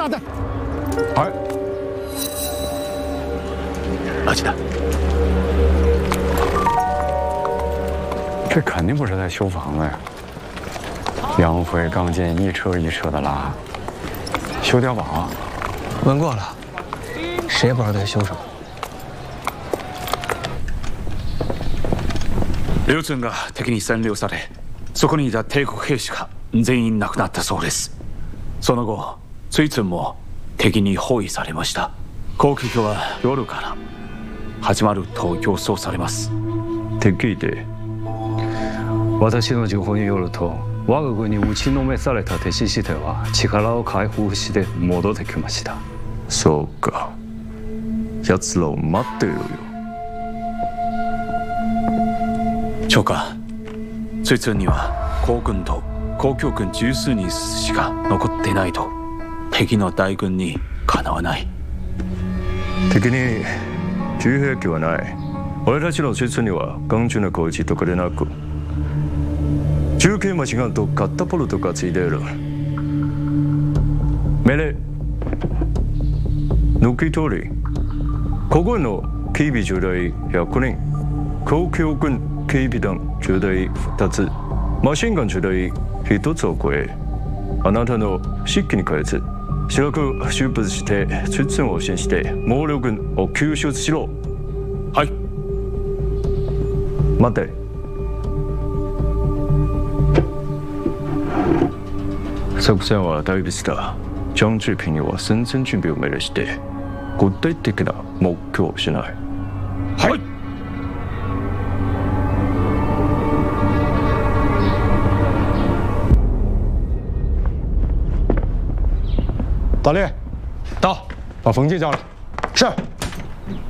炸弹。 はい。 阿基的， 这肯定不是在修房子呀。洋灰钢筋一车一车的拉，修碉堡。 问过了，谁也不知道在修什么。 両津が敵に占領され、そこにいた帝国兵士が全員亡くなったそうです。その後、追津も敵に包囲されました。攻撃は夜から始まると予想されます。 敵で、私の情報によると、我が軍に打ちのめされた敵視では力を回復して戻ってきました。 そうか。奴らを待っているよ。 長官、追津には皇軍と公共軍十数人しか残っていないと、敵の大軍にかなわない。 敵に重兵器はない。俺たちの追津には頑丈な攻撃とかでなく、重型マシンガンとカタパルトがついている。命令。抜き通り、皇軍の警備10台100人、公共軍警備団10台2つ、マシンガン10台1つを超え、あなたの指揮に変えず、白く出発して追津を支援して毛領軍を救出しろ。 はい。 待て。作戦は大別だ。張志平には戦前準備を命令して、具体的な目標をしない。 はい。 老列， 到， 把冯介叫来。 是。